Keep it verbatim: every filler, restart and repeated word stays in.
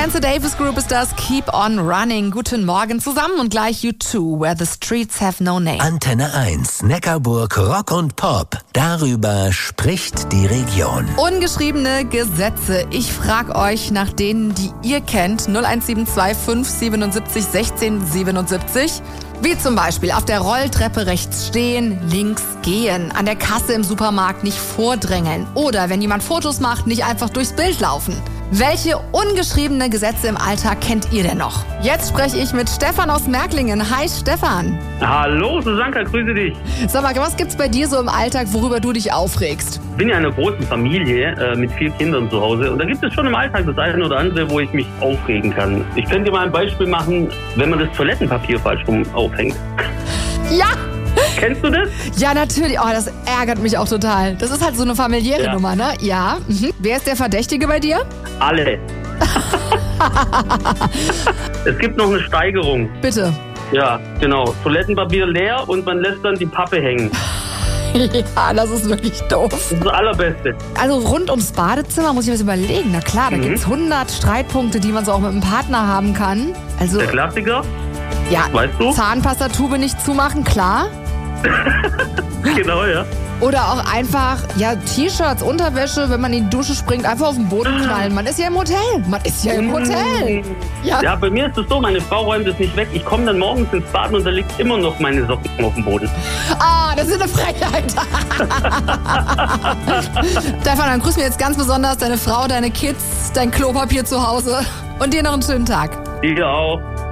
Spencer Davis Group ist das. Keep on Running. Guten Morgen zusammen und gleich U zwei, Where the Streets Have No Name. Antenne eins, Neckarburg Rock und Pop. Darüber spricht die Region. Ungeschriebene Gesetze. Ich frage euch nach denen, die ihr kennt. null eins sieben zwei fünf siebenundsiebzig sechzehn siebenundsiebzig. Wie zum Beispiel auf der Rolltreppe rechts stehen, links gehen, an der Kasse im Supermarkt nicht vordrängeln oder wenn jemand Fotos macht, nicht einfach durchs Bild laufen. Welche ungeschriebene Gesetze im Alltag kennt ihr denn noch? Jetzt spreche ich mit Stefan aus Märklingen. Hi Stefan. Hallo Susanka, grüße dich. Sag mal, was gibt's bei dir so im Alltag, worüber du dich aufregst? Ich bin ja in einer großen Familie äh, mit vier Kindern zu Hause und da gibt es schon im Alltag das eine oder andere, wo ich mich aufregen kann. Ich könnte dir mal ein Beispiel machen, wenn man das Toilettenpapier falsch rum aufhängt. Ja! Kennst du das? Ja, natürlich. Oh, das ärgert mich auch total. Das ist halt so eine familiäre Ja. Nummer, ne? Ja. Mhm. Wer ist der Verdächtige bei dir? Alle. Es gibt noch eine Steigerung. Bitte. Ja, genau. Toilettenpapier leer und man lässt dann die Pappe hängen. Ja, das ist wirklich doof. Das ist das Allerbeste. Also rund ums Badezimmer muss ich was überlegen. Na klar, da Mhm. gibt's hundert Streitpunkte, die man so auch mit einem Partner haben kann. Also, Der Klassiker, ja, weißt du? Zahnpastatube nicht zumachen, klar. Genau, ja. Oder auch einfach, ja, T-Shirts, Unterwäsche, wenn man in die Dusche springt, einfach auf den Boden knallen. Man ist ja im Hotel. Man ist ja im Hotel. Ja. Ja, bei mir ist es so, meine Frau räumt es nicht weg. Ich komme dann morgens ins Bad und da liegt immer noch meine Socken auf dem Boden. Ah, das ist eine Frechheit. Stefan, dann grüß mir jetzt ganz besonders deine Frau, deine Kids, dein Klopapier zu Hause und dir noch einen schönen Tag. Dir auch.